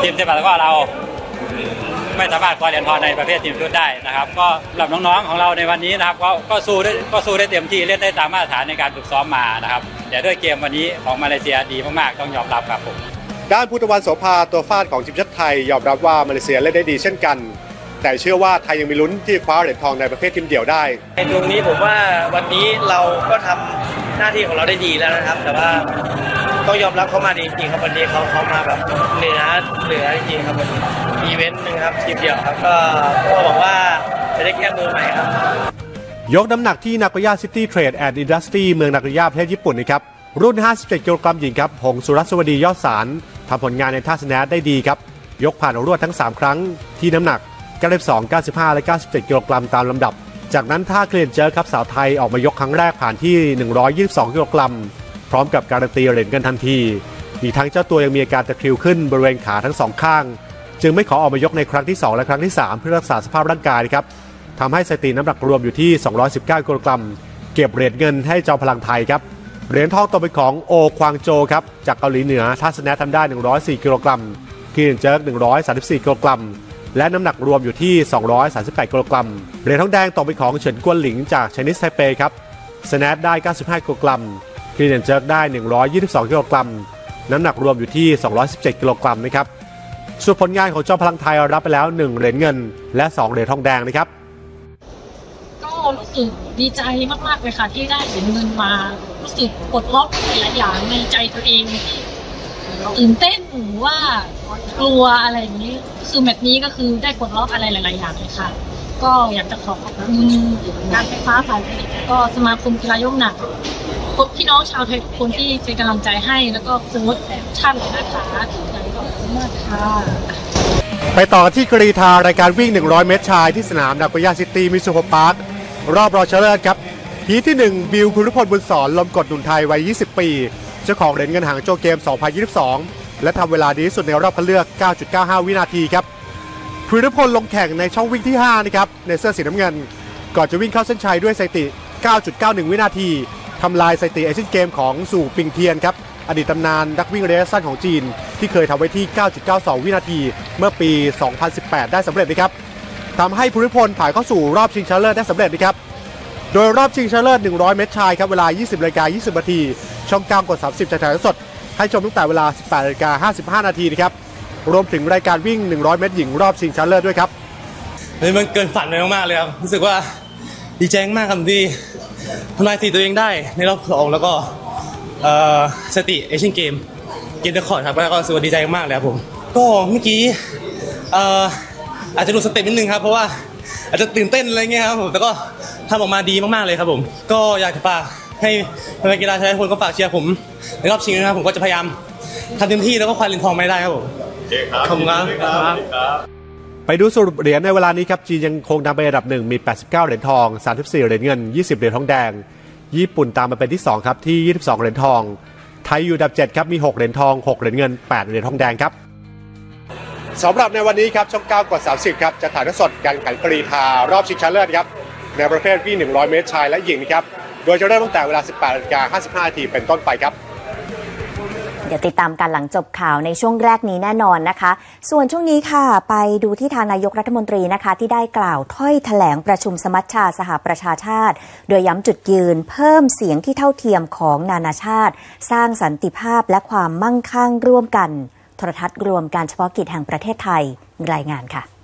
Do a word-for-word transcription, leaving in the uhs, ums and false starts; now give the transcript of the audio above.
ทีมเซปักตะกร้อเราไม่สามารถคว้าเหรียญทองในประเภททีมชุดได้นะครับก็สำหรับน้องๆของเราในวันนี้นะครับก็ก็สู้ได้ก็สู้ได้เต็มที่เล่นได้ตามมาตรฐานในการฝึกซ้อมมานะครับแต่ด้วยเกมวันนี้ของมาเลเซียดีมากๆต้องยอมรับครับผมด้านพุทธวันโสภาตัวฟาดของทีมชาติไทยยอมรับว่ามาเลเซียเล่นได้ดีเช่นกันแต่เชื่อว่าไทยยังมีลุ้นที่คว้าเหรียญทองในประเภททีมเดี่ยวได้ในตรงนี้ผมว่าวันนี้เราก็ทำหน้าที่ของเราได้ดีแล้วนะครับแต่ว่าต้องยอมรับเขามาดีจริงครับวันนี้เขาเขามาแบบเหนือเหนือจริงครับวันนี้อีเวนต์นึงครับทีมเดี่ยวครับก็ก็หวังว่าจะได้แก้มือใหม่ครับยกน้ำหนักที่นาโกย่าซิตี้เทรดแอนด์อินดัสทรีเมืองนาโกย่าประเทศญี่ปุ่นนะครับรุ่นห้าสิบเจ็ดกิโลกรัมหญิงครับหงสุรัสวดียอดสารทำผลงานในท่าสแนทได้ดีครับยกผ่านรวดทั้งสามครั้งที่น้ำหนักเก้าสิบสอง เก้าสิบห้า และ เก้าสิบเจ็ดกิโลกรัมตามลำดับจากนั้นท่าเคลียนเจอครับสาวไทยออกมายกครั้งแรกผ่านที่หนึ่งร้อยยี่สิบสองกิโลกรัมพร้อมกับการันตีเหรียญกันทันทีอีกทั้งเจ้าตัวยังมีอาการตะคริวขึ้นบริเวณขาทั้งสองข้างจึงไม่ขอออกมายกในครั้งที่สองและครั้งที่สามเพื่อรักษาสภาพร่างกายครับทำให้สถิติน้ำหนักรวมอยู่ที่สองร้อยสิบเก้ากิโลกรัมเก็บเหรียญเงินให้จอมพลังไทยครับเหรียญทองตกเป็นของโอควางโจครับจากเกาหลีเหนือท่าสแนททำได้หนึ่งร้อยสี่กิโลกรัมคีนเจิร์กหนึ่งร้อยสามสิบสี่กิโลกรัมและน้ำหนักรวมอยู่ที่สองร้อยสามสิบแปดกิโลกรัมเหรียญทองแดงตกเป็นของเฉินกวนหลิงจากไชนีสไทเปครับสแนทได้เก้าสิบห้ากิโลกรัมคีนเจิร์กได้หนึ่งร้อยยี่สิบสองกิโลกรัมน้ำหนักรวมอยู่ที่สองร้อยสิบเจ็ดกิโลกรัมนะครับส่วนผลงานของจอมพลังไทยรับไปแล้วหนึ่งเหรียญเงินและสองเหรียญทองแดงนะครับก็รู้สึกดีใจมากๆเลยค่ะที่ได้เหรียญเงินมารู้สึกปลดล็อกหลายอย่างในใจตัวเองตื่นเต้นหรือว่ากลัวอะไรอย่างนี้คือแมตช์นี้ก็คือได้ปลดล็อกอะไรหลายๆอย่างเลยค่ะก็อยากจะขอขอบคุณการไฟฟ้าฝ่ายผลิตก็สมาคมกีฬายกหนักพี่น้องชาวไทยทุกคนที่เป็นกำลังใจให้แล้วก็โค้ชท่านนะคะขอบคุณมากค่ะไปต่อที่กรีฑารายการวิ่งหนึ่งร้อยเมตรชายที่สนามนาโกย่าซิตี้มิซูโฮพาร์ครอบรองชนะเลิศครับฮีทที่หนึ่งบิวภูริพลบุญสอนลมกดหนุ่มไทยวัยยี่สิบปีเจ้าของเหรียญเงินหางโจเกมสองพันยี่สิบสองและทำเวลาดีที่สุดในรอบคัดเลือก เก้าจุดเก้าห้า วินาทีครับภูริพลลงแข่งในช่องวิ่งที่ห้านะครับในเสื้อสีน้ำเงินก่อนจะวิ่งเข้าเส้นชัยด้วยสถิติ เก้าจุดเก้าหนึ่ง วินาทีทำลายสถิติเอเชียนเกมของสู่ปิงเทียนครับอดีตตำนานนักวิ่งระยะสั้นของจีนที่เคยทำไว้ที่ เก้าจุดเก้าสอง วินาทีเมื่อปี สองพันสิบแปด ได้สำเร็จนะครับทำให้ภูริพลผ่านเข้าสู่รอบชิงชนะเลิศได้สำเร็จนะครับโดยรอบชิงชนะเลิศหนึ่งร้อยเมตรชายครับเวลา ยี่สิบนาฬิกายี่สิบนาทีช่องเก้ากดสามสิบจะถ่ายทอดสดให้ชมตั้งแต่เวลา สิบแปดนาฬิกาห้าสิบห้านาทีนะครับรวมถึงรายการวิ่งหนึ่งร้อยเมตรหญิงรอบชิงชนะเลิศด้วยครับนี่มันเกินฝันไปมากๆเลยครับรู้สึกว่าดีใจมากครับที่ทำลายสถิติตัวเองได้ในรอบสองแล้วก็สถิติเอเชียนเกมเกมเดอะคอร์ดครับแล้วก็รู้สึกว่าดีใจมากเลยครับผมก็เมื่อกี้อาจจะดูสเต็ปนิดนึงครับเพราะว่าอาจจะตื่นเต้นอะไรเงี้ยครับผมแต่ก็ทำออกมาดีมากๆเลยครับผมก็อยากจะฝากให้แฟนกีฬาชายทุกคนก็ฝากเชียร์ผมในรอบชิงนะครับผมก็จะพยายามทำเต็มที่แล้วก็คว้าเหรียญทองไม่ได้ครับผมขอบคุณครับไปดูสรุปเหรียญในเวลานี้ครับจีนยังคงนำไปอันดับหนึ่งมีแปดสิบเก้าเหรียญทองสามสิบสี่เหรียญเงินยี่สิบเหรียญทองแดงญี่ปุ่นตามมาเป็นที่สองครับที่ยี่สิบสองเหรียญทองไทยอยู่อันดับเจ็ดครับมีหกเหรียญทองหกเหรียญเงินแปดเหรียญทองแดงครับสำหรับในวันนี้ครับช่องเก้ากดสามสิบครับจะถ่ายทอดสดการแข่งขันกรีฑารอบชิงชนะเลิศครับในประเภทวิ่งหนึ่งร้อยเมตรชายและหญิงนะครับโดยจะเริ่มตั้งแต่เวลา สิบแปดนาฬิกาห้าสิบห้านาทีเป็นต้นไปครับเดี๋ยวติดตามกันหลังจบข่าวในช่วงแรกนี้แน่นอนนะคะส่วนช่วงนี้ค่ะไปดูที่ทางนายกรัฐมนตรีนะคะที่ได้กล่าวถ้อยแถลงประชุมสมัชชาสหประชาชาติโดยย้ำจุดยืนเพิ่มเสียงที่เท่าเทียมของนานาชาติสร้างสันติภาพและความมั่งคั่งร่วมกันโทรทัศน์รวมการเฉพาะกิจแห่งประเทศไทยรายงานค่ะ